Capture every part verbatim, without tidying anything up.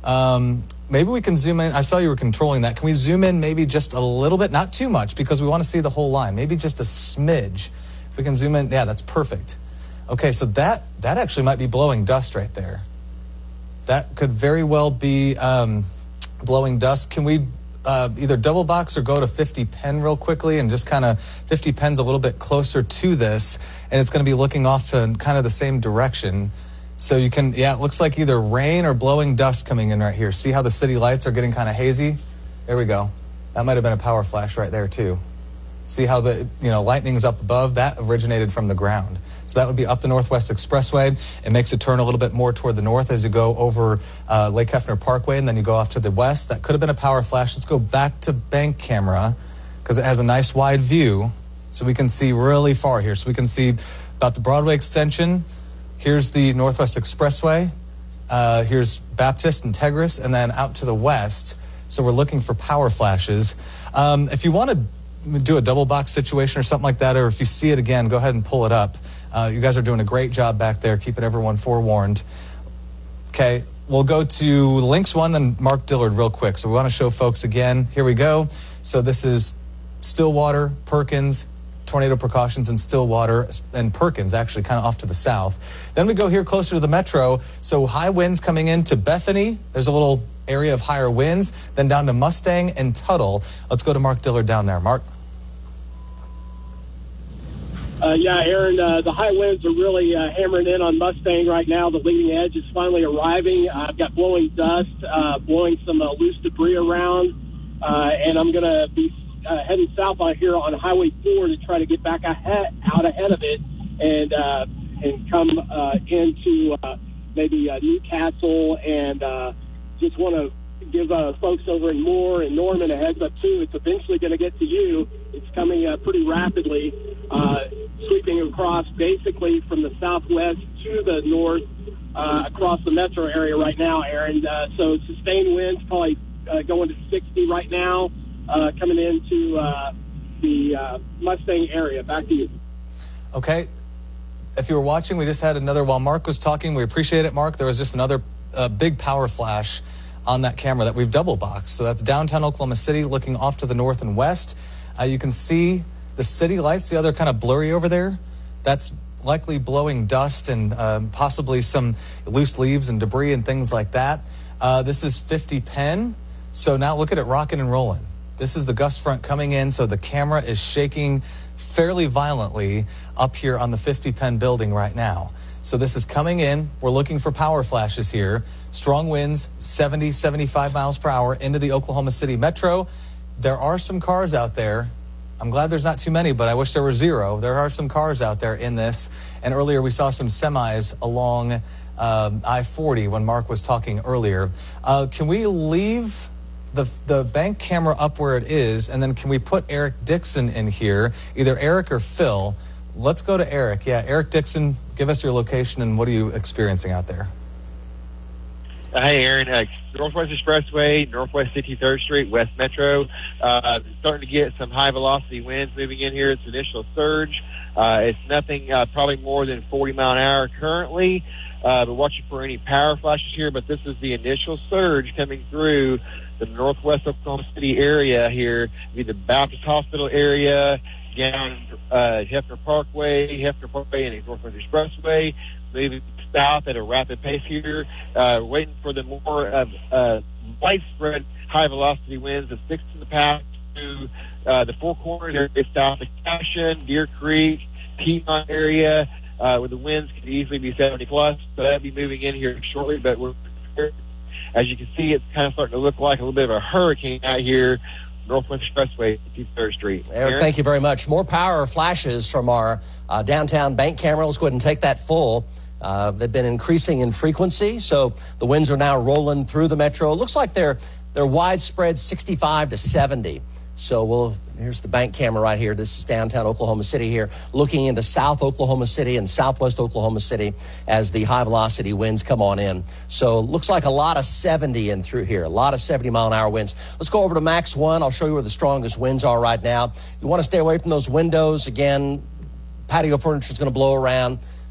Um, maybe we can zoom in. I saw you were controlling that. Can we zoom in maybe just a little bit? Not too much, because we want to see the whole line. Maybe just a smidge. If we can zoom in, yeah, that's perfect. Okay, so that, that actually might be blowing dust right there. That could very well be um, blowing dust. Can we uh, either double box or go to fifty pen real quickly and just kind of, fifty pen's a little bit closer to this, and it's going to be looking off in kind of the same direction. So you can, yeah, it looks like either rain or blowing dust coming in right here. See how the city lights are getting kind of hazy? There we go. That might have been a power flash right there too. See how the, you know, lightning's up above? That originated from the ground. So that would be up the Northwest Expressway. It makes it turn a little bit more toward the north as you go over uh, Lake Hefner Parkway, and then you go off to the west. That could have been a power flash. Let's go back to bank camera because it has a nice wide view, so we can see really far here. So we can see about the Broadway extension. Here's the Northwest Expressway. Uh, here's Baptist and Tegris, and then out to the west. So we're looking for power flashes. Um, if you want to do a double box situation or something like that, or if you see it again, go ahead and pull it up. Uh, you guys are doing a great job back there, keeping everyone forewarned. Okay, we'll go to Lynx one, then Mark Dillard real quick. So we want to show folks again. Here we go. So this is Stillwater, Perkins, tornado precautions in Stillwater and Perkins, actually kind of off to the south. Then we go here closer to the metro. So high winds coming into Bethany. There's a little area of higher winds. Then down to Mustang and Tuttle. Let's go to Mark Dillard down there. Mark? Uh, yeah, Aaron, uh, the high winds are really uh, hammering in on Mustang right now. The leading edge is finally arriving. Uh, I've got blowing dust, uh, blowing some uh, loose debris around, uh, and I'm going to be uh, heading south out here on Highway four to try to get back ahead, out ahead of it and uh, and come uh, into uh, maybe uh, Newcastle, and uh, just want to give uh, folks over in Moore and Norman a heads up, too. It's eventually going to get to you. It's coming uh, pretty rapidly. Uh, sweeping across basically from the southwest to the north uh, across the metro area right now, Aaron. Uh, so sustained winds probably uh, going to sixty right now, uh, coming into uh, the uh, Mustang area. Back to you. Okay. If you were watching, we just had another, while Mark was talking, we appreciate it, Mark. There was just another uh, big power flash on that camera that we've double boxed. So that's downtown Oklahoma City looking off to the north and west. Uh, you can see the city lights, the other kind of blurry over there. That's likely blowing dust and um, possibly some loose leaves and debris and things like that. Uh, this is fifty pen. So now look at it rocking and rolling. This is the gust front coming in, so the camera is shaking fairly violently up here on the fifty pen building right now. So this is coming in. We're looking for power flashes here. Strong winds, seventy, seventy-five miles per hour into the Oklahoma City metro. There are some cars out there. I'm glad there's not too many, but I wish there were zero. There are some cars out there in this. And earlier we saw some semis along um, I forty when Mark was talking earlier. Uh, can we leave the the bank camera up where it is, and then can we put Eric Dixon in here, either Eric or Phil? Let's go to Eric. Yeah, Eric Dixon, give us your location and what are you experiencing out there? Uh, hey, Aaron. Uh, Northwest Expressway, Northwest sixty-third Street, West Metro. Uh, starting to get some high-velocity winds moving in here. It's initial surge. Uh, it's nothing uh, probably more than forty mile an hour currently. Uh, but watching for any power flashes here. But this is the initial surge coming through the Northwest Oklahoma City area here, be the Baptist Hospital area, down uh, Hefner Parkway, Hefner Parkway, and the Northwest Expressway, moving south at a rapid pace here, uh, waiting for the more uh, uh, widespread high-velocity winds of six in the path to uh, the Four Corners area south of Cashin, Deer Creek, Piedmont area, uh, where the winds could easily be seventy plus. So that'll be moving in here shortly, but we're, as you can see, it's kind of starting to look like a little bit of a hurricane out here, Northwest Expressway, fifty-third Street. Eric, Aaron? Thank you very much. More power flashes from our uh, downtown bank camera. Let's go ahead and take that full. Uh, they've been increasing in frequency, so the winds are now rolling through the metro. It looks like they're they're widespread, sixty-five to seventy. So we'll, here's the bank camera right here. This is downtown Oklahoma City here, looking into South Oklahoma City and Southwest Oklahoma City as the high-velocity winds come on in. So it looks like a lot of seventy in through here, a lot of seventy mile an hour winds. Let's go over to Max one. I'll show you where the strongest winds are right now. You want to stay away from those windows. Again, patio furniture is going to blow around.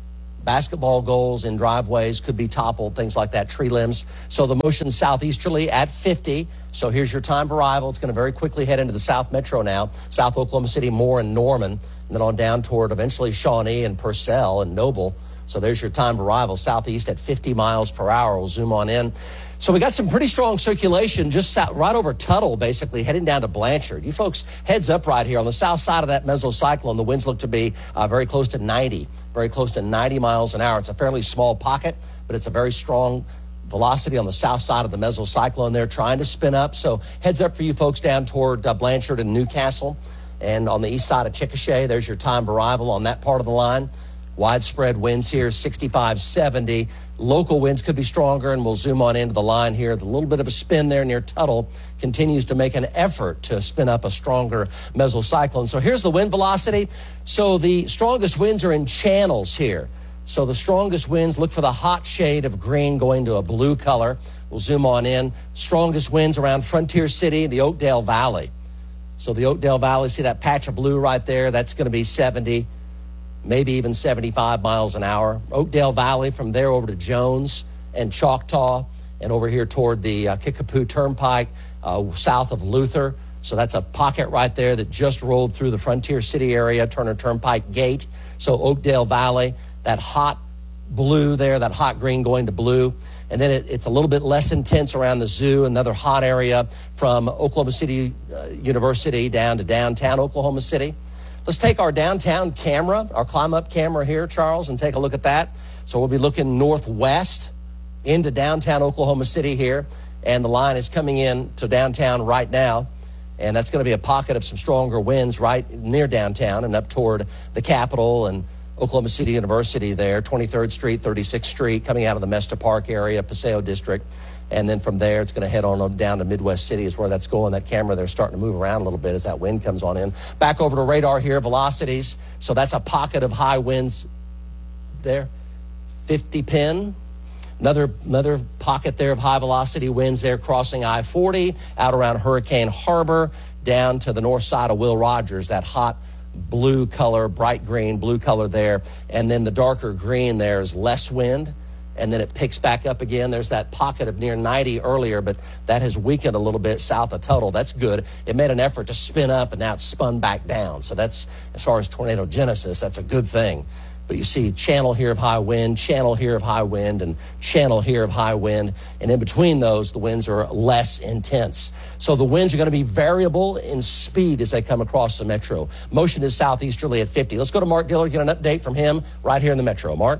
basketball goals in driveways could be toppled, things like that, tree limbs. So the motion southeasterly at fifty. So here's your time of arrival. It's going to very quickly head into the South Metro now, South Oklahoma City, Moore, and Norman, and then on down toward eventually Shawnee and Purcell and Noble. So there's your time of arrival, southeast at fifty miles per hour. We'll zoom on in. So we got some pretty strong circulation just south, right over Tuttle, basically, heading down to Blanchard. You folks, heads up right here. On the south side of that mesocyclone, the winds look to be uh, very close to ninety, very close to ninety miles an hour. It's a fairly small pocket, but it's a very strong velocity on the south side of the mesocyclone there, trying to spin up. So heads up for you folks down toward uh, Blanchard and Newcastle. And on the east side of Chickasha, there's your time of arrival on that part of the line. Widespread winds here, sixty-five, seventy. Local winds could be stronger, and we'll zoom on into the line here. The little bit of a spin there near Tuttle continues to make an effort to spin up a stronger mesocyclone. So here's the wind velocity. So the strongest winds are in channels here. So the strongest winds, look for the hot shade of green going to a blue color. We'll zoom on in. Strongest winds around Frontier City, the Oakdale Valley. So the Oakdale Valley, see that patch of blue right there? That's going to be seventy. Maybe even seventy-five miles an hour. Oakdale Valley, from there over to Jones and Choctaw, and over here toward the uh, Kickapoo Turnpike, uh, south of Luther. So that's a pocket right there that just rolled through the Frontier City area, Turner Turnpike Gate. So Oakdale Valley, that hot blue there, that hot green going to blue. And then it, it's a little bit less intense around the zoo, another hot area from Oklahoma City uh, University down to downtown Oklahoma City. Let's take our downtown camera, our climb-up camera here, Charles, and take a look at that. So we'll be looking northwest into downtown Oklahoma City here, and the line is coming in to downtown right now, and that's going to be a pocket of some stronger winds right near downtown and up toward the Capitol and Oklahoma City University there, twenty-third Street, thirty-sixth Street, coming out of the Mesta Park area, Paseo District. And then from there, it's going to head on down to Midwest City is where that's going. That camera there starting to move around a little bit as that wind comes on in. Back over to radar here, velocities. So that's a pocket of high winds there. fifty pin. Another, another pocket there of high velocity winds there crossing I forty out around Hurricane Harbor down to the north side of Will Rogers, that hot blue color, bright green, blue color there. And then the darker green there is less wind. And then it picks back up again. There's that pocket of near ninety earlier, but that has weakened a little bit south of Tuttle. That's good. It made an effort to spin up, and now it's spun back down. So that's, as far as tornado genesis, that's a good thing. But you see channel here of high wind, channel here of high wind, and channel here of high wind. And in between those, the winds are less intense. So the winds are going to be variable in speed as they come across the metro. Motion is southeasterly at fifty. Let's go to Mark Diller, get an update from him right here in the metro. Mark?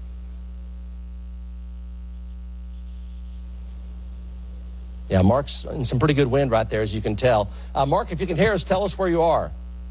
Yeah, Mark's in some pretty good wind right there, as you can tell. Uh, Mark, if you can hear us, tell us where you are.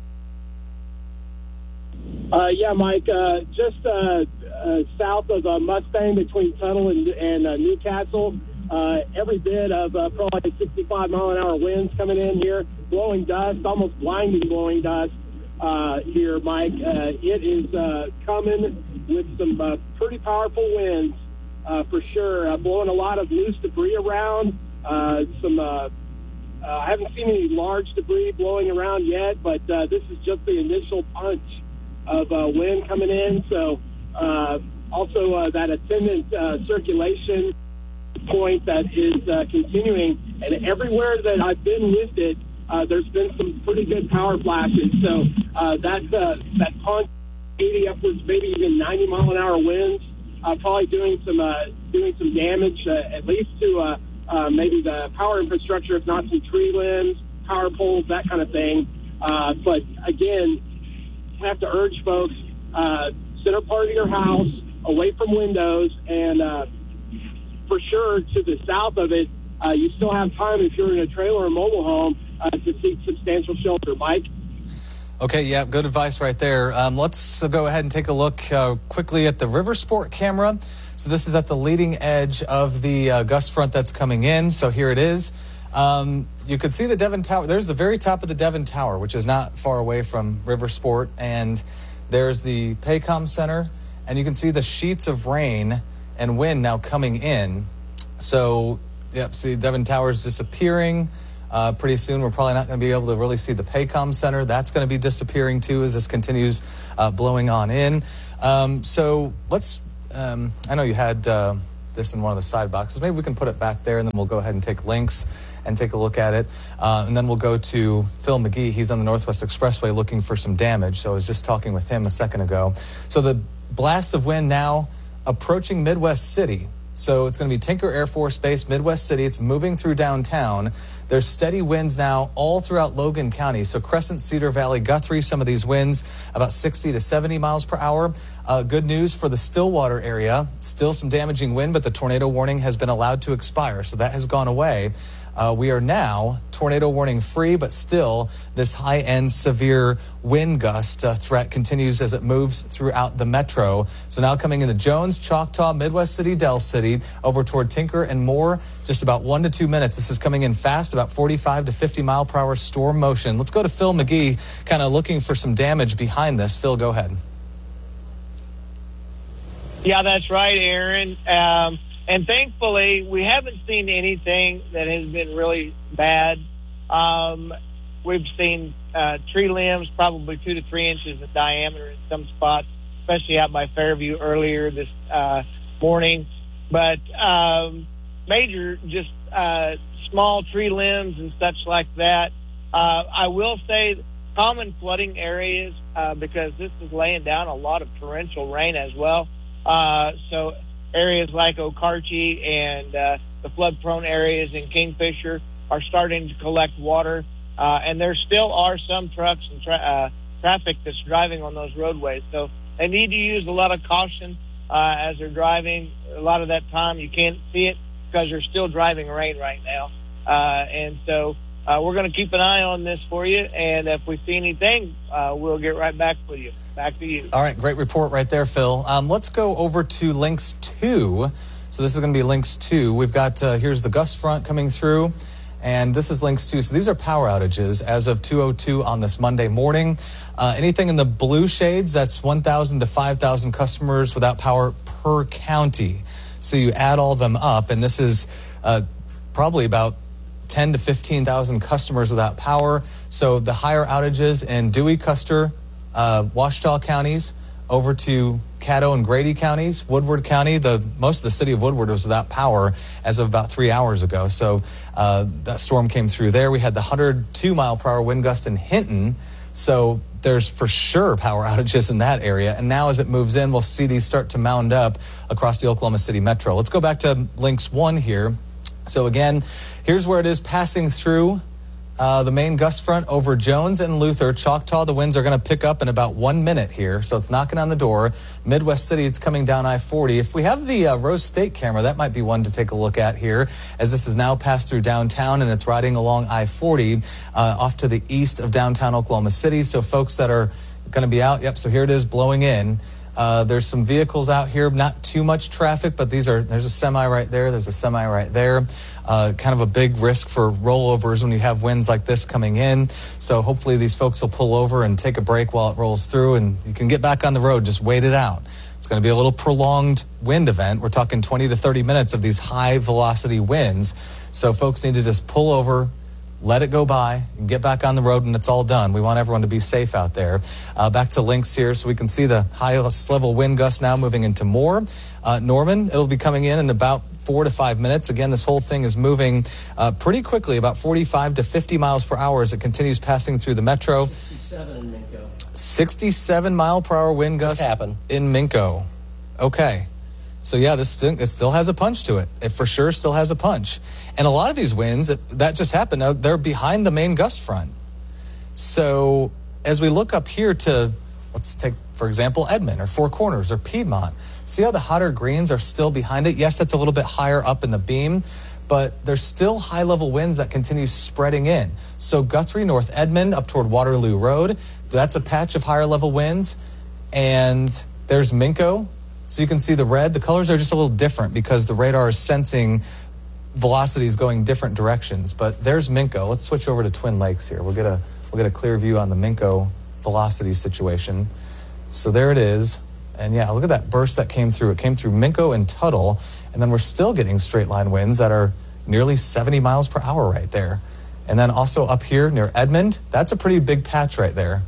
Uh, yeah, Mike, uh, just uh, uh, south of uh, Mustang between Tuttle and, and uh, Newcastle. Uh, every bit of uh, probably sixty-five mile an hour winds coming in here, blowing dust, almost blinding blowing dust uh, here, Mike. Uh, it is uh, coming with some uh, pretty powerful winds uh, for sure, uh, blowing a lot of loose debris around. Uh, some, uh, uh, I haven't seen any large debris blowing around yet, but uh, this is just the initial punch of uh, wind coming in. So uh, also uh, that attendant uh, circulation point that is uh, continuing. And everywhere that I've been with it, uh, there's been some pretty good power flashes. So uh, that, uh, that punch, eighty upwards, maybe even ninety mile an hour winds, uh, probably doing some, uh, doing some damage, uh, at least to uh, Uh, maybe the power infrastructure, if not some tree limbs, power poles, that kind of thing. Uh, but again, I have to urge folks, uh, center part of your house, away from windows, and uh, for sure to the south of it, uh, you still have time if you're in a trailer or mobile home uh, to seek substantial shelter. Mike? Okay, yeah, good advice right there. Um, let's uh, go ahead and take a look uh, quickly at the River Sport camera. So this is at the leading edge of the uh, gust front that's coming in. So here it is. Um, you could see the Devon Tower. There's the very top of the Devon Tower, which is not far away from River Sport. And there's the Paycom Center. And you can see the sheets of rain and wind now coming in. So, yep, see Devon Tower is disappearing. Uh, pretty soon we're probably not going to be able to really see the Paycom Center. That's going to be disappearing too as this continues uh, blowing on in. Um, so let's um, I know you had uh, this in one of the side boxes. Maybe we can put it back there, and then we'll go ahead and take links and take a look at it. Uh, and then we'll go to Phil McGee. He's on the Northwest Expressway looking for some damage. So I was just talking with him a second ago. So the blast of wind now approaching Midwest City. So it's going to be Tinker Air Force Base, Midwest City. It's moving through downtown. There's steady winds now all throughout Logan County. So Crescent, Cedar Valley, Guthrie, some of these winds about sixty to seventy miles per hour. Uh, good news for the Stillwater area. Still some damaging wind, but the tornado warning has been allowed to expire. So that has gone away. Uh, we are now tornado warning free, but still this high-end severe wind gust uh, threat continues as it moves throughout the metro. So now coming into Jones, Choctaw, Midwest City, Del City, over toward Tinker and more, just about one to two minutes. This is coming in fast, about forty-five to fifty mile per hour storm motion. Let's go to Phil McGee, kind of looking for some damage behind this. Phil, go ahead. Yeah, that's right, Aaron. Um, And thankfully, we haven't seen anything that has been really bad. Um, we've seen uh, tree limbs probably two to three inches in diameter in some spots, especially out by Fairview earlier this uh, morning. But um, major, just uh, small tree limbs and such like that. Uh, I will say common flooding areas uh, because this is laying down a lot of torrential rain as well. Uh, so areas like Okarche and uh, the flood-prone areas in Kingfisher are starting to collect water, uh, and there still are some trucks and tra- uh, traffic that's driving on those roadways. So they need to use a lot of caution uh, as they're driving. A lot of that time you can't see it because they're still driving rain right now. Uh, and so uh, we're going to keep an eye on this for you, and if we see anything, uh, we'll get right back with you. Back to you. All right, great report right there, Phil. Um, let's go over to Lynx two. So this is going to be Lynx two. We've got, uh, here's the gust front coming through, and this is Lynx two. So these are power outages as of two oh two on this Monday morning. Uh, anything in the blue shades, that's one thousand to five thousand customers without power per county. So you add all them up, and this is uh, probably about ten to fifteen thousand customers without power. So the higher outages in Dewey, Custer, Uh, Washita counties over to Caddo and Grady counties, Woodward County. The most of the city of Woodward was without power as of about three hours ago. So uh, that storm came through there. We had the one hundred two mile per hour wind gust in Hinton. So there's for sure power outages in that area. And now as it moves in, we'll see these start to mound up across the Oklahoma City metro. Let's go back to Lynx one here. So again, here's where it is passing through. Uh, the main gust front over Jones and Luther. Choctaw, the winds are going to pick up in about one minute here, so it's knocking on the door. Midwest City, it's coming down I forty. If we have the uh, Rose State camera, that might be one to take a look at here, as this is now passed through downtown and it's riding along I forty uh, off to the east of downtown Oklahoma City. So folks that are going to be out, yep, so here it is blowing in. Uh, there's some vehicles out here, not too much traffic, but these are, there's a semi right there, there's a semi right there. Uh, kind of a big risk for rollovers when you have winds like this coming in. So hopefully these folks will pull over and take a break while it rolls through, and you can get back on the road, just wait it out. It's going to be a little prolonged wind event. We're talking twenty to thirty minutes of these high velocity winds. So folks need to just pull over, let it go by, and get back on the road, and it's all done. We want everyone to be safe out there. Uh, back to Lynx here, so we can see the highest level wind gusts now moving into Moore. Uh, Norman, it'll be coming in in about four to five minutes. Again, this whole thing is moving uh, pretty quickly, about forty-five to fifty miles per hour as it continues passing through the metro. sixty-seven in Minco. sixty-seven mile per hour wind gust in Minco. Okay. So, yeah, this still, it still has a punch to it. It for sure still has a punch. And a lot of these winds, it, that just happened, uh, they're behind the main gust front. So as we look up here to, let's take, for example, Edmond or Four Corners or Piedmont, see how the hotter greens are still behind it? Yes, that's a little bit higher up in the beam, but there's still high-level winds that continue spreading in. So Guthrie, North Edmond, up toward Waterloo Road, that's a patch of higher-level winds. And there's Minco. So you can see the red. The colors are just a little different because the radar is sensing velocities going different directions. But there's Minco. Let's switch over to Twin Lakes here. We'll get a we'll get a clear view on the Minco velocity situation. So there it is. And yeah, look at that burst that came through. It came through Minco and Tuttle, and then we're still getting straight line winds that are nearly seventy miles per hour right there. And then also up here near Edmond, that's a pretty big patch right there.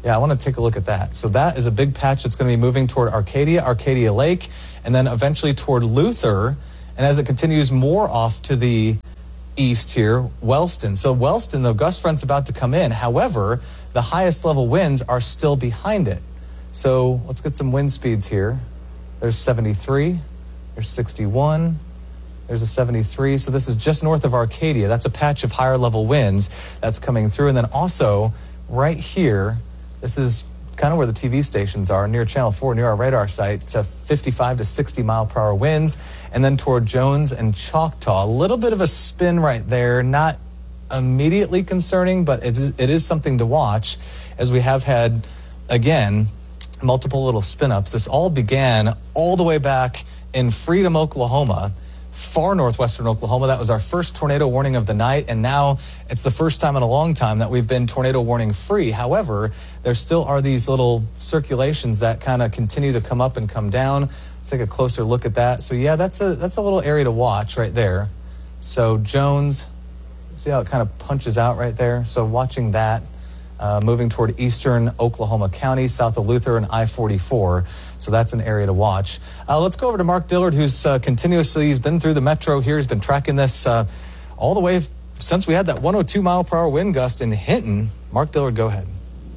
Yeah, I want to take a look at that. So that is a big patch that's going to be moving toward Arcadia, Arcadia Lake, and then eventually toward Luther. And as it continues more off to the east here, Wellston. So Wellston, the gust front's about to come in. However, the highest level winds are still behind it. So let's get some wind speeds here. There's seventy-three, there's sixty-one, there's a seventy-three. So this is just north of Arcadia. That's a patch of higher level winds that's coming through. And then also right here, this is kind of where the T V stations are, near Channel four, near our radar site. It's a fifty-five to sixty mile per hour winds. And then toward Jones and Choctaw, a little bit of a spin right there, not immediately concerning, but it is, it is something to watch, as we have had, again, multiple little spin-ups. This all began all the way back in Freedom, Oklahoma, far northwestern Oklahoma. That was our first tornado warning of the night, and now it's the first time in a long time that we've been tornado warning free. However, there still are these little circulations that kind of continue to come up and come down. Let's take a closer look at that. So yeah, that's a that's a little area to watch right there. So Jones, see how it kind of punches out right there? So watching that, uh, moving toward eastern Oklahoma County, south of Luther and I forty-four. So that's an area to watch. Uh, let's go over to Mark Dillard, who's uh, continuously, he's been through the metro here. He's been tracking this uh, all the way f- since we had that one oh two mile per hour wind gust in Hinton. Mark Dillard, go ahead.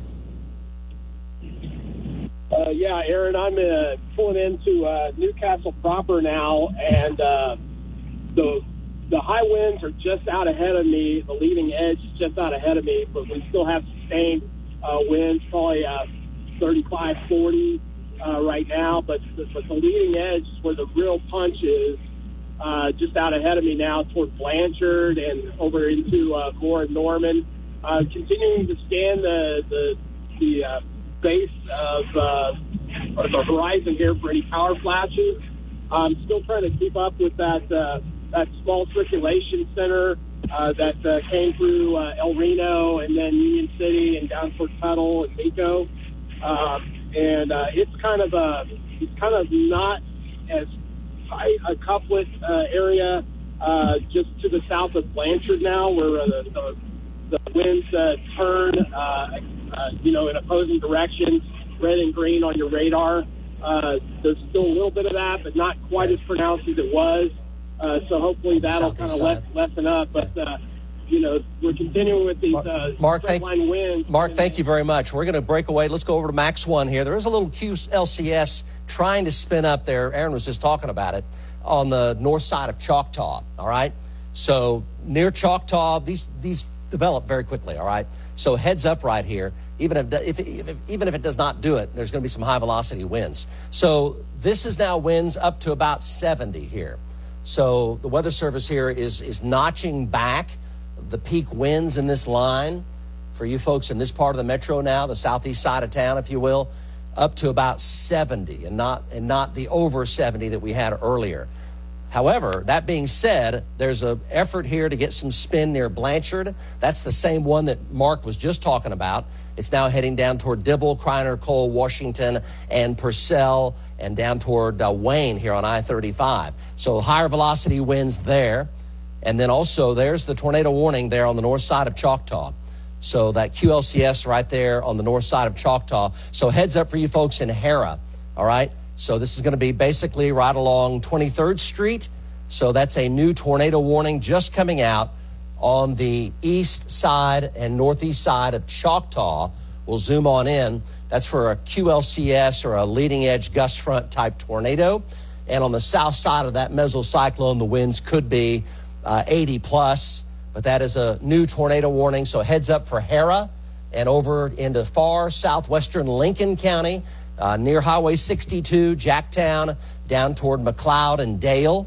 Uh, yeah, Aaron, I'm uh, pulling into uh, Newcastle proper now, and uh, the the high winds are just out ahead of me. The leading edge is just out ahead of me, but we still have sustained uh, winds, probably uh, thirty-five, forty uh, right now. But the, but the leading edge is where the real punch is, uh, just out ahead of me now toward Blanchard and over into uh, Moore and Norman. Uh, continuing to scan the the, the uh, base of uh, or the horizon here for any power flashes. I'm still trying to keep up with that uh, that small circulation center uh, that uh, came through uh, El Reno and then Union City and down toward Tuttle and Nico. Um, and uh, it's kind of a it's kind of not as tight a couplet uh, area uh, just to the south of Blanchard now, where uh, the, the, the winds uh, turn. Uh, Uh, you know, in opposing directions, red and green on your radar. Uh, there's still a little bit of that, but not quite as pronounced as it was. Uh, so hopefully that'll kind of let, lessen up. But, uh, you know, we're continuing with these uh, Mark, thank, line winds. Mark, thank you very much. We're going to break away. Let's go over to Max one here. There is a little Q L C S trying to spin up there. Aaron was just talking about it on the north side of Choctaw, all right? So near Choctaw, these these develop very quickly, all right? So heads up right here. Even if, if, if even if it does not do it, there's going to be some high velocity winds. So this is now winds up to about seventy here. So the Weather Service here is is notching back the peak winds in this line for you folks in this part of the metro now, the southeast side of town, if you will, up to about seventy, and not and not the over seventy that we had earlier. However, that being said, there's an effort here to get some spin near Blanchard. That's the same one that Mark was just talking about. It's now heading down toward Dibble, Kreiner, Cole, Washington, and Purcell, and down toward uh, Wayne here on I thirty-five. So higher velocity winds there. And then also there's the tornado warning there on the north side of Choctaw. So that Q L C S right there on the north side of Choctaw. So heads up for you folks in Hara, all right? So this is going to be basically right along twenty-third Street. So that's a new tornado warning just coming out on the east side and northeast side of Choctaw. We'll zoom on in. That's for a Q L C S or a leading edge gust front type tornado. And on the south side of that mesocyclone, the winds could be uh, eighty plus, but that is a new tornado warning. So heads up for Hara and over into far southwestern Lincoln County. Uh, near Highway sixty-two, Jacktown, down toward McLeod and Dale.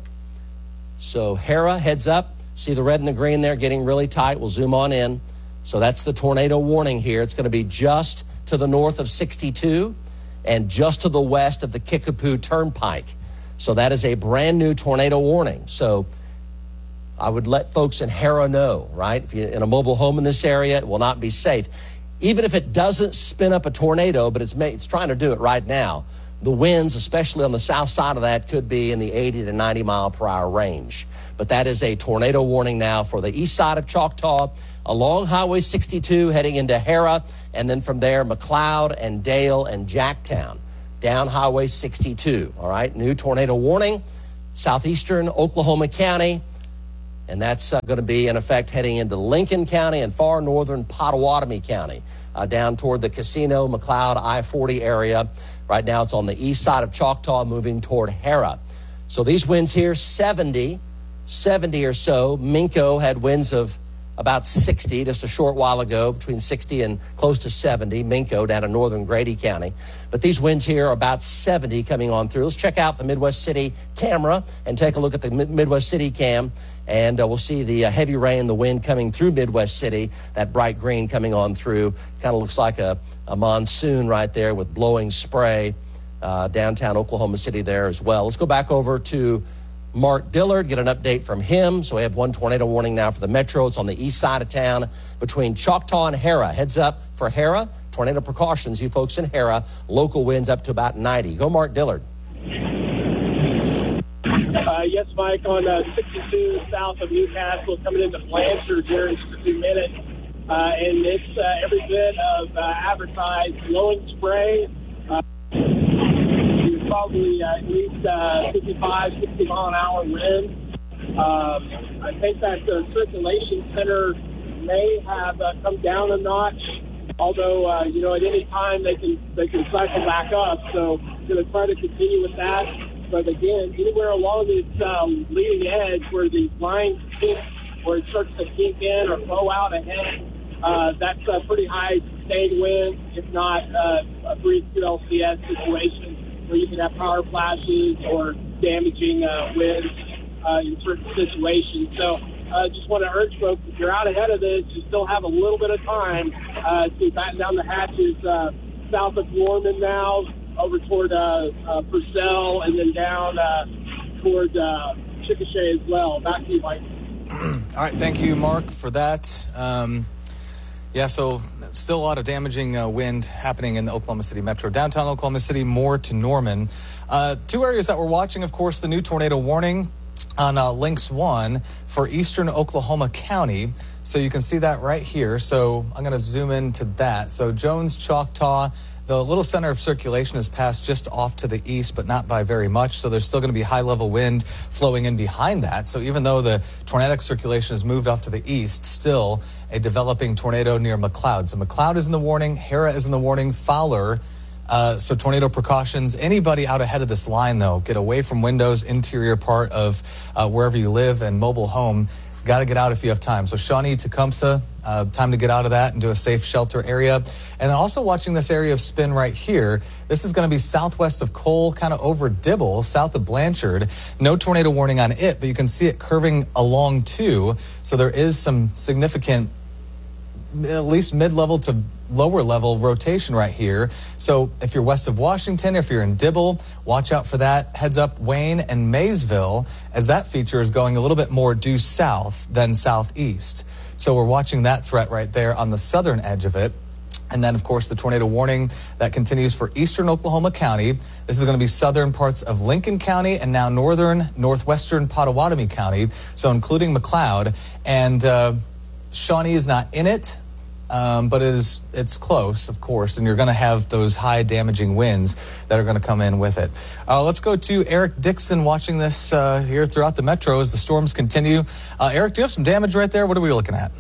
So Hara, heads up. See the red and the green there getting really tight. We'll zoom on in. So that's the tornado warning here. It's going to be just to the north of sixty-two and just to the west of the Kickapoo Turnpike. So that is a brand new tornado warning. So I would let folks in Hara know, right? If you're in a mobile home in this area, it will not be safe. Even if it doesn't spin up a tornado, but it's, it's trying to do it right now, the winds, especially on the south side of that, could be in the eighty to ninety mile per hour range. But that is a tornado warning now for the east side of Choctaw, along Highway sixty-two heading into Hera, and then from there, McLeod and Dale and Jacktown, down Highway sixty-two. All right, new tornado warning, southeastern Oklahoma County, and that's uh, going to be in effect heading into Lincoln County and far northern Pottawatomie County, uh, down toward the Casino, McLeod, I forty area. Right now it's on the east side of Choctaw moving toward Hera. So these winds here, seventy, seventy or so. Minco had winds of about sixty just a short while ago, between sixty and close to seventy. Minco down in northern Grady County. But these winds here are about seventy coming on through. Let's check out the Midwest City camera and take a look at the Midwest City cam. And uh, we'll see the uh, heavy rain, the wind coming through Midwest City, that bright green coming on through. Kind of looks like a, a monsoon right there with blowing spray uh, downtown Oklahoma City there as well. Let's go back over to Mark Dillard, get an update from him. So we have one tornado warning now for the metro. It's on the east side of town between Choctaw and Hera. Heads up for Hera. Tornado precautions, you folks in Hera. Local winds up to about ninety. Go Mark Dillard. Uh, yes, Mike, on uh, sixty-two south of Newcastle, coming into Blanchard here in just a few minutes. Uh, and it's uh, every bit of uh, advertised blowing spray. Uh, probably uh, at least uh, fifty-five, sixty mile an hour wind. Um, I think that the circulation center may have uh, come down a notch, although, uh, you know, at any time they can they can cycle back up. So I'm going to try to continue with that. But again, anywhere along this um, leading edge where the lines kink, where it starts to kink in or blow out ahead, uh, that's a pretty high sustained wind, if not uh, a brief Q L C S situation where you can have power flashes or damaging uh, winds uh, in certain situations. So I uh, just want to urge folks, if you're out ahead of this, you still have a little bit of time uh, to batten down the hatches uh, south of Norman now, over toward uh, uh, Purcell, and then down uh, toward uh, Chickasha as well. Back to you, Mike. All right, thank you, Mark, for that. Um, yeah, so still a lot of damaging uh, wind happening in the Oklahoma City metro. Downtown Oklahoma City, more to Norman. Uh, two areas that we're watching, of course, the new tornado warning on uh, Lynx one for eastern Oklahoma County. So you can see that right here. So I'm going to zoom into that. So Jones, Choctaw, the little center of circulation is passed just off to the east, but not by very much. So there's still going to be high-level wind flowing in behind that. So even though the tornadic circulation has moved off to the east, still a developing tornado near McLeod. So McLeod is in the warning. Hera is in the warning. Fowler. Uh, so tornado precautions. Anybody out ahead of this line, though, get away from windows, interior part of uh, wherever you live and mobile home. Got to get out if you have time. So Shawnee, Tecumseh, uh, time to get out of that and do a safe shelter area. And also watching this area of spin right here. This is going to be southwest of Cole, kind of over Dibble, south of Blanchard. No tornado warning on it, but you can see it curving along too. So there is some significant, at least mid-level to lower level rotation right here. So if you're west of Washington, if you're in Dibble, watch out for that. Heads up Wayne and Maysville, as that feature is going a little bit more due south than southeast. So we're watching that threat right there on the southern edge of it. And then, of course, the tornado warning that continues for eastern Oklahoma County. This is going to be southern parts of Lincoln County and now northern, northwestern Pottawatomie County, so including McLeod. And uh, Shawnee is not in it. Um, but it is, it's close, of course, and you're going to have those high damaging winds that are going to come in with it. Uh, let's go to Eric Dixon watching this uh, here throughout the metro as the storms continue. Uh, Eric, do you have some damage right there? What are we looking at?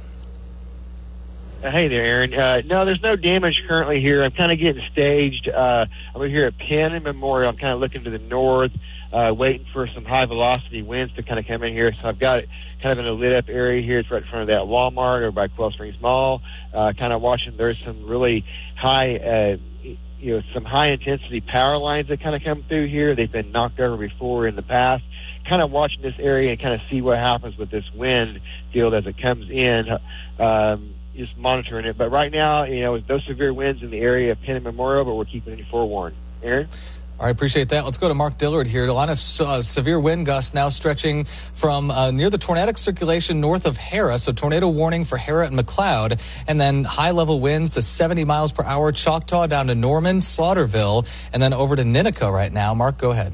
Uh, hey there, Aaron. Uh, no, there's no damage currently here. I'm kind of getting staged. Uh, I'm over here at Penn and Memorial. I'm kind of looking to the north, uh, waiting for some high-velocity winds to kind of come in here. So I've got it kind of in a lit-up area here. It's right in front of that Walmart over by Quail Springs Mall. Uh, kind of watching. There's some really high, uh, you know, some high-intensity power lines that kind of come through here. They've been knocked over before in the past. Kind of watching this area and kind of see what happens with this wind field as it comes in. Um, just monitoring it. But right now, you know, those severe winds in the area of Penn and Memorial, but we're keeping you forewarned. Aaron? All right, appreciate that. Let's go to Mark Dillard here. A lot of uh, severe wind gusts now stretching from uh, near the tornadic circulation north of Hara. So tornado warning for Hara and McLeod. And then high-level winds to seventy miles per hour, Choctaw down to Norman, Slaughterville, and then over to Ninica right now. Mark, go ahead.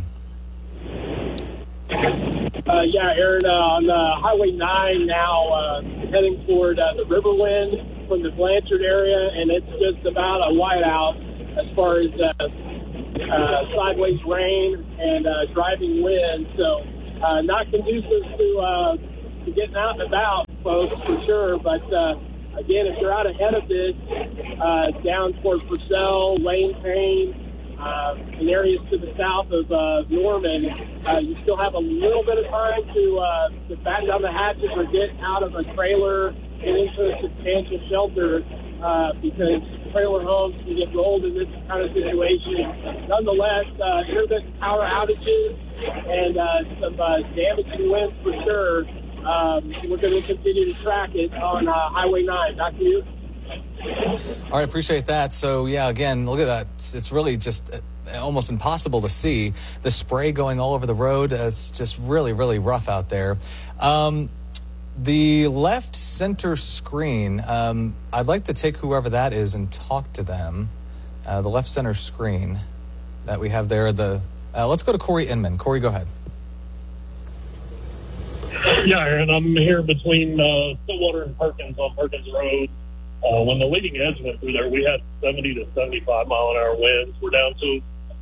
Uh, yeah, Aaron, uh, on uh, Highway nine now uh, heading toward uh, the Riverwind from the Blanchard area, and it's just about a whiteout as far as uh, uh, sideways rain and uh, driving wind. So uh, not conducive to, uh, to getting out and about, folks, for sure. But, uh, again, if you're out ahead of this, uh, down toward Purcell, Lane Payne, Uh, in areas to the south of uh, Norman, uh, you still have a little bit of time to, uh, to batten down the hatches or get out of a trailer and into a substantial shelter uh, because trailer homes can get rolled in this kind of situation. Nonetheless, uh, intermittent power outages and uh, some uh, damaging winds for sure. Um, we're going to continue to track it on uh, Highway nine. Back to you. All right, appreciate that. So, yeah, again, look at that. It's, it's really just almost impossible to see. The spray going all over the road. It's just really, really rough out there. Um, the left center screen, um, I'd like to take whoever that is and talk to them. Uh, the left center screen that we have there. The uh, let's go to Corey Inman. Corey, go ahead. Yeah, Aaron, I'm here between uh, Stillwater and Perkins on Perkins Road. Uh, when the leading edge went through there, we had seventy to seventy-five mile an hour winds. We're down to,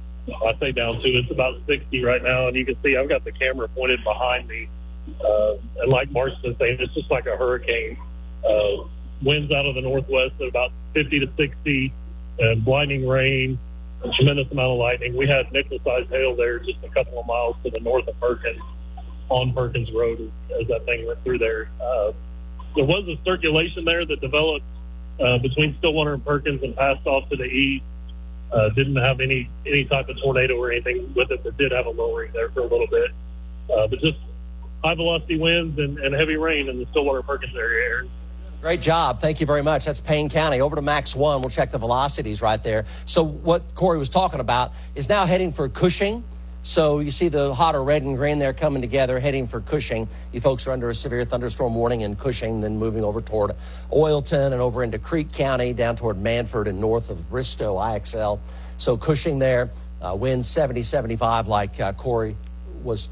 I say down to, it's about sixty right now. And you can see I've got the camera pointed behind me. Uh, and like Mark's been saying, it's just like a hurricane. Uh, winds out of the northwest at about fifty to sixty, and blinding rain, a tremendous amount of lightning. We had nickel-sized hail there just a couple of miles to the north of Perkins on Perkins Road as, as that thing went through there. Uh, there was a circulation there that developed Uh, between Stillwater and Perkins and passed off to the east. Uh, didn't have any any type of tornado or anything with it, but did have a lowering there for a little bit. Uh, but just high velocity winds and, and heavy rain in the Stillwater Perkins area, Aaron. Great job. Thank you very much. That's Payne County. Over to Max one. We'll check the velocities right there. So what Corey was talking about is now heading for Cushing. So you see the hotter red and green there coming together, heading for Cushing. You folks are under a severe thunderstorm warning in Cushing, then moving over toward Oilton and over into Creek County, down toward Manford and north of Bristow, I X L. So Cushing there, uh, winds seventy, seventy-five like uh, Corey was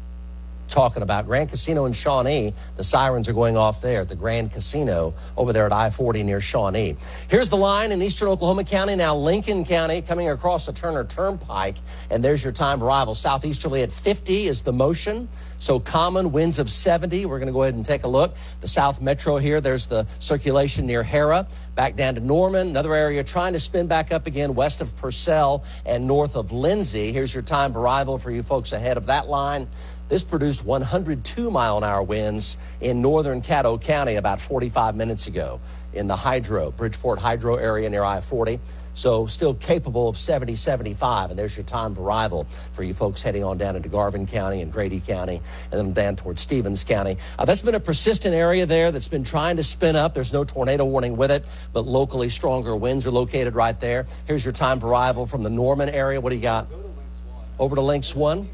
talking about. Grand Casino and Shawnee, the sirens are going off there at the Grand Casino over there at I forty near Shawnee. Here's the line in eastern Oklahoma County, now Lincoln County, coming across the Turner Turnpike, and there's your time of arrival. Southeasterly at fifty is the motion, so common winds of seventy. We're going to go ahead and take a look. The South Metro here, there's the circulation near Hara, back down to Norman, another area trying to spin back up again west of Purcell and north of Lindsay. Here's your time of arrival for you folks ahead of that line. This produced one hundred two mile an hour winds in northern Caddo County about forty-five minutes ago in the Hydro, Bridgeport Hydro area near I forty. So still capable of seventy, seventy-five. And there's your time of arrival for you folks heading on down into Garvin County and Grady County and then down towards Stevens County. Uh, that's been a persistent area there that's been trying to spin up. There's no tornado warning with it, but locally stronger winds are located right there. Here's your time of arrival from the Norman area. What do you got? Go to Lynx one. Over to Lynx one.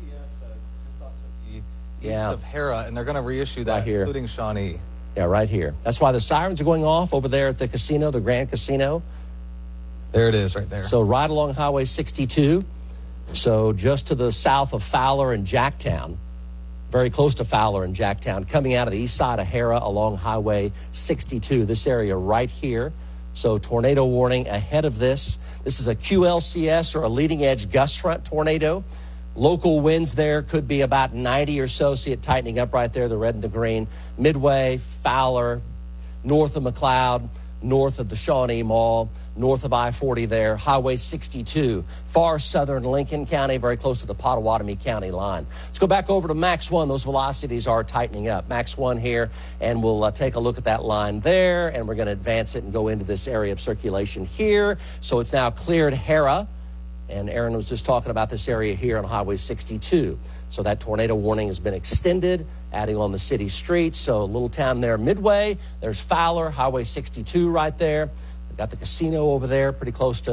East Yeah. of Hara, and they're going to reissue that, Right here. including Shawnee. Yeah, right here. That's why the sirens are going off over there at the casino, the Grand Casino. There it is right there. So right along Highway sixty-two. So just to the south of Fowler and Jacktown. Very close to Fowler and Jacktown. Coming out of the east side of Hara along Highway sixty-two. This area right here. So tornado warning ahead of this. This is a Q L C S or a leading edge gust front tornado. Local winds there could be about ninety or so. See it tightening up right there, the red and the green. Midway, Fowler, north of McLeod, north of the Shawnee Mall, north of I forty there, Highway sixty-two, far southern Lincoln County, very close to the Pottawatomie County line. Let's go back over to Max one. Those velocities are tightening up. Max one here, and we'll uh, take a look at that line there, and we're going to advance it and go into this area of circulation here. So it's now cleared Hara. And Aaron was just talking about this area here on Highway sixty-two. So that tornado warning has been extended, adding on the city streets. So a little town there, Midway. There's Fowler, Highway sixty-two right there. We've got the casino over there, pretty close to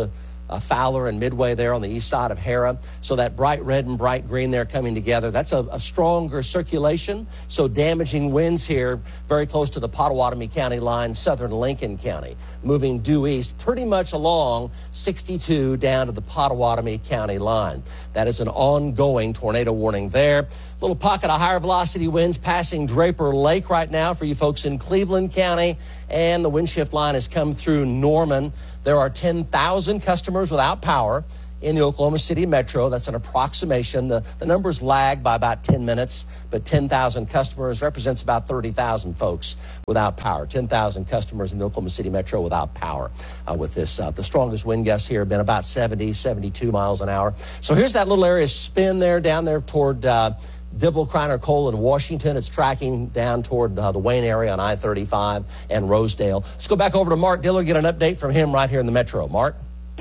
uh, Fowler and Midway there on the east side of Hera. So that bright red and bright green there coming together, that's a, a stronger circulation. So damaging winds here very close to the Pottawatomie County line, southern Lincoln County, moving due east pretty much along sixty-two down to the Pottawatomie County line. That is an ongoing tornado warning there. Little pocket of higher velocity winds passing Draper Lake right now for you folks in Cleveland County, and the wind shift line has come through Norman. There are ten thousand customers without power in the Oklahoma City metro. That's an approximation. The, the numbers lag by about ten minutes, but ten thousand customers represents about thirty thousand folks without power. ten thousand customers in the Oklahoma City metro without power uh, with this. Uh, the strongest wind gusts here have been about seventy, seventy-two miles an hour. So here's that little area spin there down there toward uh, Dibble, Kreiner, Cole, and Washington. It's tracking down toward uh, the Wayne area on I thirty-five and Rosedale. Let's go back over to Mark Dillard, get an update from him right here in the metro. Mark? Uh,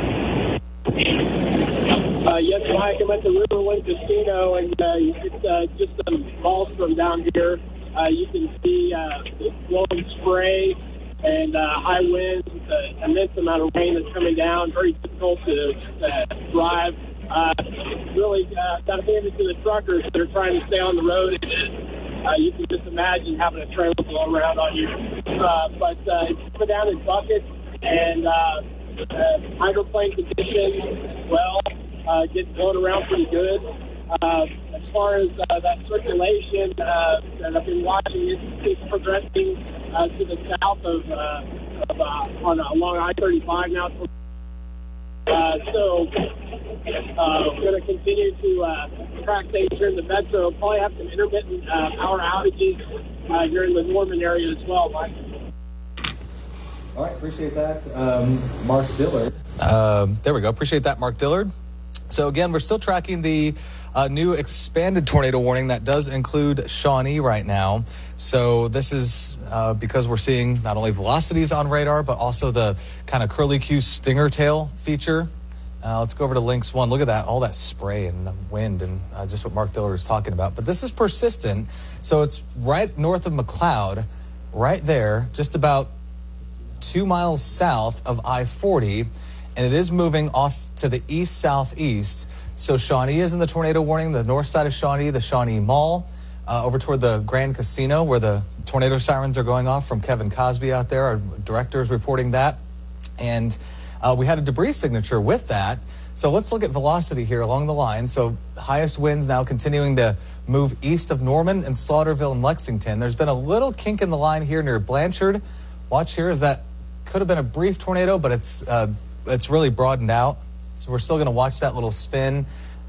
yes, Mike, I'm at the Riverwind Casino, and uh, it's uh, just some balls from down here. Uh, you can see uh, blowing spray and uh, high winds, uh, immense amount of rain that's coming down, very difficult to uh, drive. Uh, really uh, got to hand it to the truckers that are trying to stay on the road. And, uh, you can just imagine having a trailer blow around on you. Uh, but uh, it's put down in buckets, and uh, uh, hydroplane conditions, well, uh, getting blown around pretty good. Uh, as far as uh, that circulation uh, that I've been watching, it's, it's progressing uh, to the south of, uh, of uh, on uh, along I thirty-five now. Uh, so uh, we're going to continue to uh, track things here in the metro. Probably have some intermittent uh, power outages uh, here in the Norman area as well, Mike. All right, appreciate that, um, Mark Dillard. Um, there we go. Appreciate that, Mark Dillard. So again, we're still tracking the uh, new expanded tornado warning that does include Shawnee right now. So this is uh, because we're seeing not only velocities on radar, but also the kind of curly-Q stinger tail feature. Uh, let's go over to Lynx one. Look at that, all that spray and the wind and uh, just what Mark Dillard was talking about. But this is persistent. So it's right north of McLeod, right there, just about two miles south of I forty. And it is moving off to the east-southeast. So Shawnee is in the tornado warning, the north side of Shawnee, the Shawnee Mall, uh, over toward the Grand Casino where the tornado sirens are going off from Kevin Cosby out there. Our director is reporting that. And uh, we had a debris signature with that. So let's look at velocity here along the line. So highest winds now continuing to move east of Norman and Slaughterville and Lexington. There's been a little kink in the line here near Blanchard. Watch here, as that could have been a brief tornado, but it's... Uh, It's really broadened out, so we're still going to watch that little spin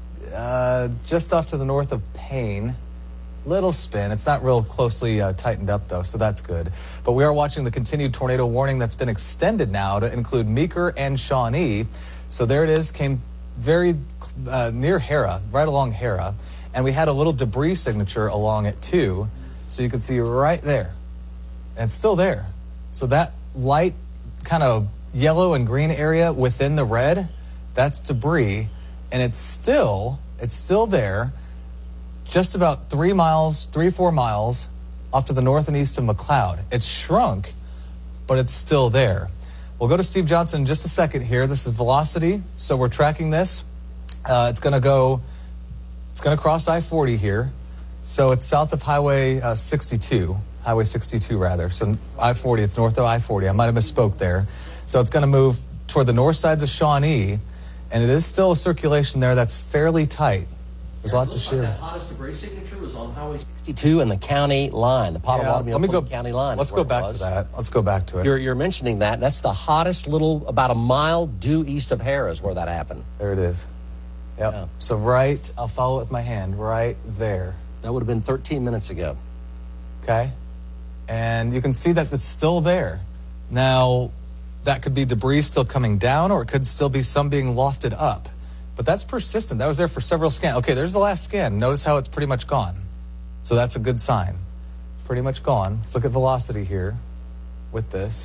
uh, just off to the north of Payne. Little spin. It's not real closely uh, tightened up, though, so that's good. But we are watching the continued tornado warning that's been extended now to include Meeker and Shawnee. So there it is, came very uh, near Hera, right along Hera, and we had a little debris signature along it, too. So you can see right there, and it's still there. So that light kind of yellow and green area within the red, that's debris, and it's still it's still there, just about three miles, three four miles off to the north and east of McLeod. It's shrunk, but it's still there. We'll go to Steve Johnson in just a second here. This is velocity, so we're tracking this. Uh, it's going to go, it's going to cross I forty here, so it's south of Highway uh, sixty-two, Highway sixty-two rather. So I forty, it's north of I forty. I might have misspoke there. So it's going to move toward the north sides of Shawnee, and it is still a circulation there that's fairly tight. There's lots of shear. That hottest debris signature was on Highway sixty-two and the county line, the Pottawatomie yeah, let me go, County line. Let's go back to that. Let's go back to it. You're, you're mentioning that. That's the hottest little, about a mile due east of Hera is where that happened. There it is. Yep. Yeah. So right, I'll follow it with my hand, right there. That would have been thirteen minutes ago. Okay. And you can see that it's still there. Now, that could be debris still coming down, or it could still be some being lofted up. But that's persistent. That was there for several scans. Okay, there's the last scan. Notice how it's pretty much gone. So that's a good sign. Pretty much gone. Let's look at velocity here with this.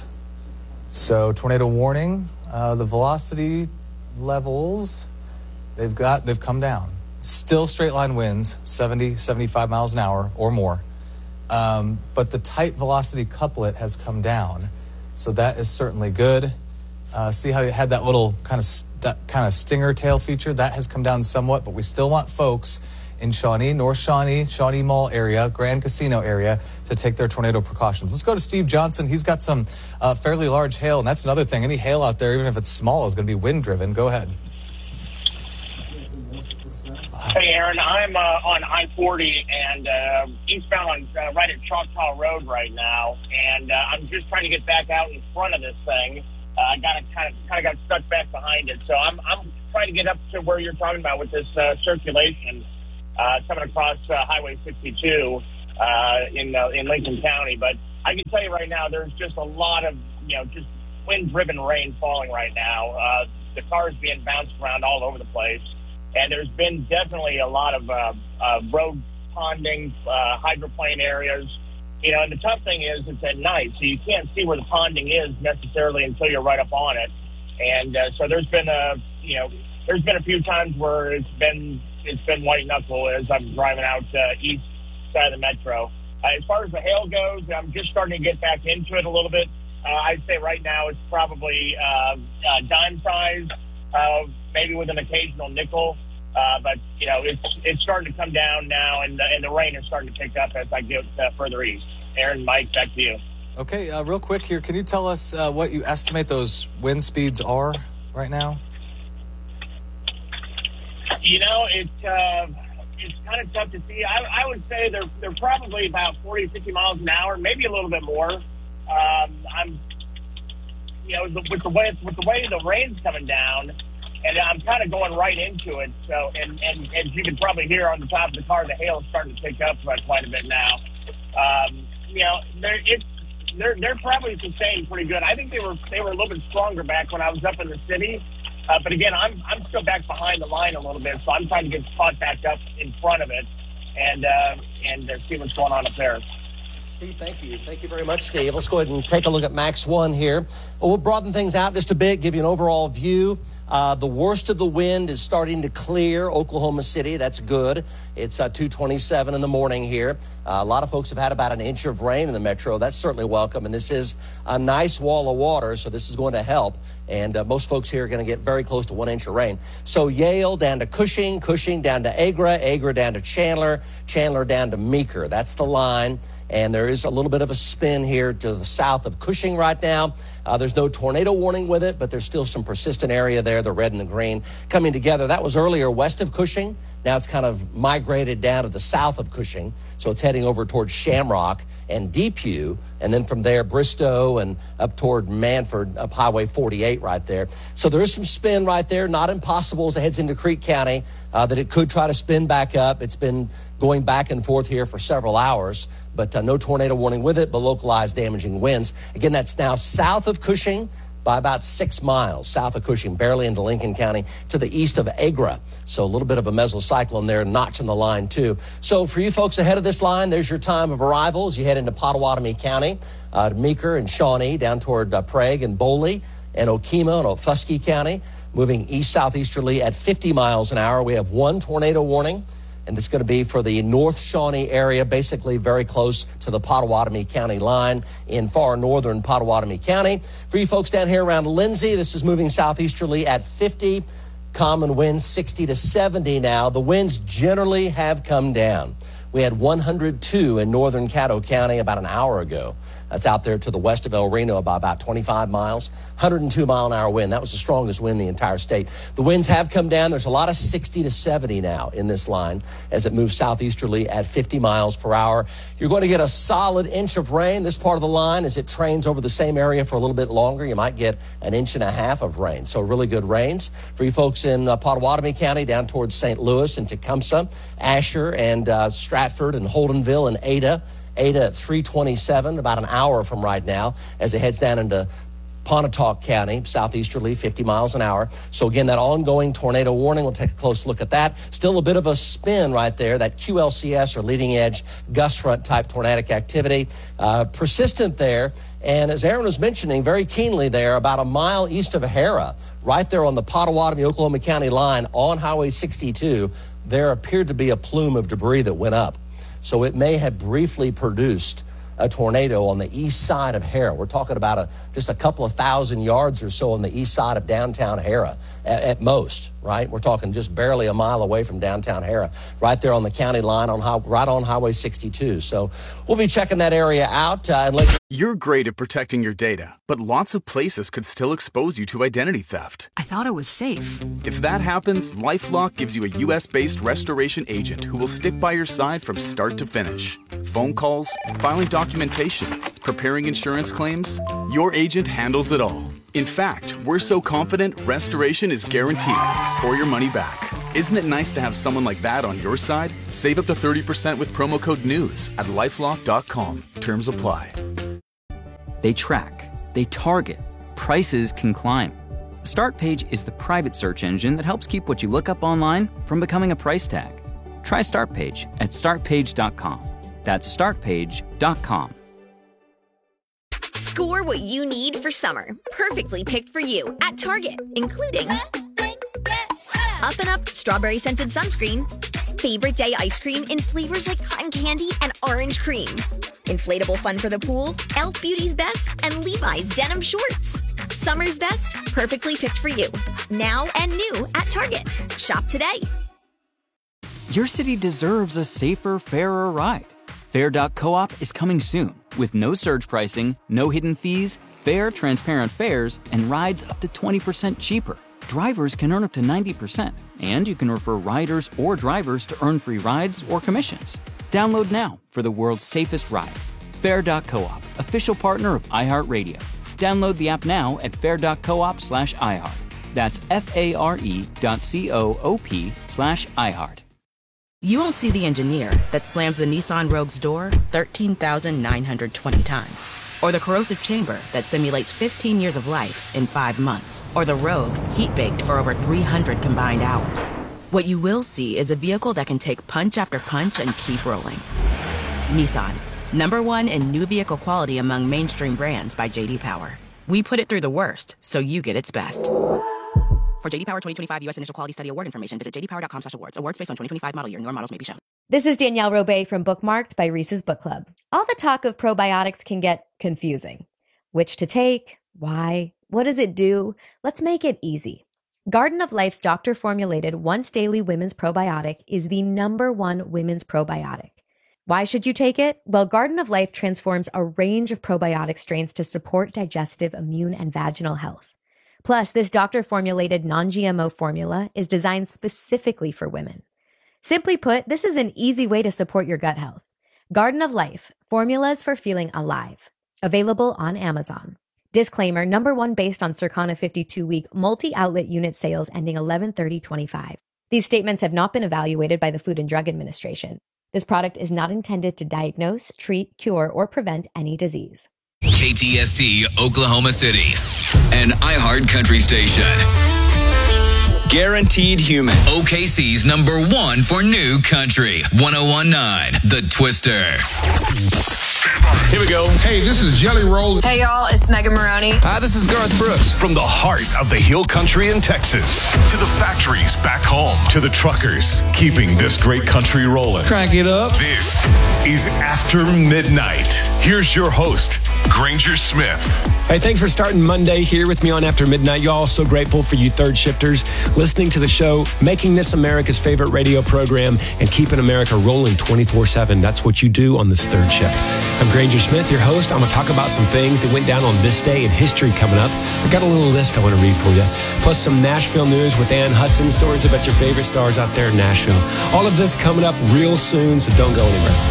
So tornado warning, uh, the velocity levels, they've got, they've come down. Still straight line winds, seventy, seventy-five miles an hour or more. Um, but the tight velocity couplet has come down. So that is certainly good. Uh, see how you had that little kind of st- that kind of stinger tail feature? That has come down somewhat, but we still want folks in Shawnee, North Shawnee, Shawnee Mall area, Grand Casino area to take their tornado precautions. Let's go to Steve Johnson. He's got some uh, fairly large hail, and that's another thing. Any hail out there, even if it's small, is going to be wind-driven. Go ahead. Hey, Aaron, I'm uh, on I forty and uh, eastbound on uh, right at Choctaw Road right now, and uh, I'm just trying to get back out in front of this thing. Uh, I got kind of kind of got stuck back behind it, so I'm I'm trying to get up to where you're talking about with this uh, circulation uh, coming across uh, Highway sixty-two uh, in uh, in Lincoln County. But I can tell you right now, there's just a lot of you know just wind-driven rain falling right now. Uh, the cars being bounced around all over the place. And there's been definitely a lot of uh, uh, road ponding, uh, hydroplane areas. You know, and the tough thing is it's at night, so you can't see where the ponding is necessarily until you're right up on it. And uh, so there's been a, you know, there's been a few times where it's been it's been white knuckle as I'm driving out uh, east side of the metro. Uh, as far as the hail goes, I'm just starting to get back into it a little bit. Uh, I'd say right now it's probably uh, uh, dime size, uh, maybe with an occasional nickel. Uh, but, you know, it's it's starting to come down now, and, uh, and the rain is starting to pick up as I get uh, further east. Aaron, Mike, back to you. Okay, uh, real quick here, can you tell us uh, what you estimate those wind speeds are right now? You know, it's uh, it's kind of tough to see. I, I would say they're they're probably about forty, fifty miles an hour, maybe a little bit more. Um, I'm, you know, with the way with the way the rain's coming down. And I'm kind of going right into it. So, and, and as you can probably hear on the top of the car, the hail is starting to pick up quite a bit now. Um, you know, they're, it's, they're, they're probably sustained pretty good. I think they were they were a little bit stronger back when I was up in the city. Uh, but again, I'm I'm still back behind the line a little bit, so I'm trying to get caught back up in front of it and uh, and uh, see what's going on up there. Steve, thank you. Thank you very much, Steve. Let's go ahead and take a look at Max one here. We'll broaden things out just a bit, give you an overall view. Uh, the worst of the wind is starting to clear Oklahoma City. That's good. It's uh, two twenty-seven in the morning here. Uh, a lot of folks have had about an inch of rain in the metro. That's certainly welcome. And this is a nice wall of water, so this is going to help. And uh, most folks here are going to get very close to one inch of rain. So Yale down to Cushing, Cushing down to Agra, Agra down to Chandler, Chandler down to Meeker. That's the line. And there is a little bit of a spin here to the south of Cushing right now. Uh, there's no tornado warning with it, but there's still some persistent area there, the red and the green coming together. That was earlier west of Cushing. Now it's kind of migrated down to the south of Cushing. So it's heading over towards Shamrock and Depew, and then from there, Bristow and up toward Manford, up Highway forty-eight right there. So there is some spin right there, not impossible as it heads into Creek County, uh, that it could try to spin back up. It's been going back and forth here for several hours, but uh, no tornado warning with it, but localized damaging winds. Again, that's now south of Cushing by about six miles, south of Cushing, barely into Lincoln County, to the east of Agra. So a little bit of a mesocyclone there, notching the line too. So for you folks ahead of this line, there's your time of arrival as you head into Pottawatomie County, uh, to Meeker and Shawnee, down toward uh, Prague and Boley and Okemah and Ofuskie County, moving east-southeasterly at fifty miles an hour. We have one tornado warning, and it's going to be for the North Shawnee area, basically very close to the Pottawatomie County line in far northern Pottawatomie County. For you folks down here around Lindsay, this is moving southeasterly at fifty. Common winds sixty to seventy now. The winds generally have come down. We had one hundred two in northern Caddo County about an hour ago. That's out there to the west of El Reno by about twenty-five miles. one hundred two mile an hour wind. That was the strongest wind in the entire state. The winds have come down. There's a lot of sixty to seventy now in this line as it moves southeasterly at fifty miles per hour. You're going to get a solid inch of rain. This part of the line, as it trains over the same area for a little bit longer, you might get an inch and a half of rain. So really good rains. For you folks in uh, Pottawatomie County down towards Saint Louis and Tecumseh, Asher and uh, Stratford and Holdenville and Ada, Ada at three twenty-seven, about an hour from right now, as it heads down into Pontotoc County, southeasterly, fifty miles an hour. So again, that ongoing tornado warning, we'll take a close look at that. Still a bit of a spin right there, that Q L C S or leading edge gust front type tornadic activity, uh, persistent there. And as Aaron was mentioning very keenly there, about a mile east of Hera, right there on the Pottawatomie, Oklahoma County line on Highway sixty-two, there appeared to be a plume of debris that went up. So it may have briefly produced a tornado on the east side of Hara. We're talking about a, just a couple of thousand yards or so on the east side of downtown Hara at, at most, right? We're talking just barely a mile away from downtown Hara, right there on the county line, on high, right on Highway sixty-two. So we'll be checking that area out. Uh, and let- You're great at protecting your data, but lots of places could still expose you to identity theft. I thought it was safe. If that happens, LifeLock gives you a U S-based restoration agent who will stick by your side from start to finish. Phone calls, filing documentation, preparing insurance claims, your agent handles it all. In fact, we're so confident restoration is guaranteed or your money back. Isn't it nice to have someone like that on your side? Save up to thirty percent with promo code NEWS at lifelock dot com. Terms apply. They track, they target, prices can climb. StartPage is the private search engine that helps keep what you look up online from becoming a price tag. Try StartPage at start page dot com. That's start page dot com. Score what you need for summer. Perfectly picked for you at Target, including Up and Up Strawberry Scented Sunscreen, Favorite Day Ice Cream in flavors like cotton candy and orange cream, Inflatable Fun for the Pool, Elf Beauty's Best, and Levi's Denim Shorts. Summer's best, perfectly picked for you. Now and new at Target. Shop today. Your city deserves a safer, fairer ride. Fair dot coop is coming soon with no surge pricing, no hidden fees, fair, transparent fares, and rides up to twenty percent cheaper. Drivers can earn up to ninety percent, and you can refer riders or drivers to earn free rides or commissions. Download now for the world's safest ride. Fair dot coop, official partner of iHeartRadio. Download the app now at fair dot coop slash iHeart. That's F-A-R-E dot C-O-O-P slash iHeart. You won't see the engineer that slams the Nissan Rogue's door thirteen thousand nine hundred twenty times. Or the corrosive chamber that simulates fifteen years of life in five months. Or the Rogue heat-baked for over three hundred combined hours. What you will see is a vehicle that can take punch after punch and keep rolling. Nissan, number one in new vehicle quality among mainstream brands by J D Power. We put it through the worst, so you get its best. For J D Power twenty twenty-five U S Initial Quality Study Award information, visit j d power dot com slash awards. Awards based on twenty twenty-five model year. Newer models may be shown. This is Danielle Robay from Bookmarked by Reese's Book Club. All the talk of probiotics can get confusing. Which to take? Why? What does it do? Let's make it easy. Garden of Life's doctor-formulated once-daily women's probiotic is the number one women's probiotic. Why should you take it? Well, Garden of Life transforms a range of probiotic strains to support digestive, immune, and vaginal health. Plus, this doctor-formulated non-G M O formula is designed specifically for women. Simply put, this is an easy way to support your gut health. Garden of Life, formulas for feeling alive. Available on Amazon. Disclaimer, number one based on Circana fifty-two week multi-outlet unit sales ending eleven thirty twenty-five. These statements have not been evaluated by the Food and Drug Administration. This product is not intended to diagnose, treat, cure, or prevent any disease. K T S D, Oklahoma City, an iHeart country station. Guaranteed Human. O K C's number one for new country. one oh one point nine, The Twister. Here we go. Hey, this is Jelly Roll. Hey, y'all, it's Megan Maroney. Hi, this is Garth Brooks. From the heart of the Hill Country in Texas to the factories back home to the truckers keeping this great country rolling. Crank it up. This is After Midnight. Here's your host, Granger Smith. Hey, thanks for starting Monday here with me on After Midnight, y'all. So grateful for you third shifters listening to the show, making this America's favorite radio program, and keeping America rolling twenty-four seven. That's what you do on this third shift. I'm Granger Smith, your host. I'm going to talk about some things that went down on this day in history coming up. I got a little list I want to read for you. Plus some Nashville news with Ann Hudson, stories about your favorite stars out there in Nashville. All of this coming up real soon, so don't go anywhere.